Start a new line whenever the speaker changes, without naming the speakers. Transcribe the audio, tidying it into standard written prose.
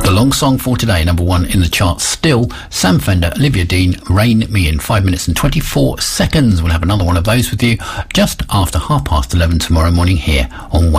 The long song for today, number one in the charts still, Sam Fender, Olivia Dean, Rain Me in 5 minutes and 24 seconds. We'll have another one of those with you just after 11:30 tomorrow morning here on Wake